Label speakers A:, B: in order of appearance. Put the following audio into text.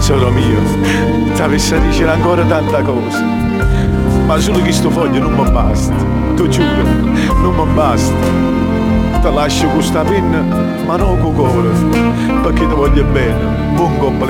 A: Tesoro mio, ti avessi a dire ancora tanta cosa, ma solo che sto foglio non mi basta, ti giuro, non mi basta. Ti lascio con sta penna, ma non con cuore, perché ti voglio bene. Buon compleanno.